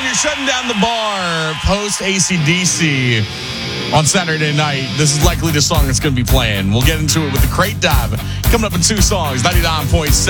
you're shutting down the bar post AC/DC on Saturday night, this is likely the song that's going to be playing. We'll get into it with the Crate Dive coming up in 2 songs, 99.7.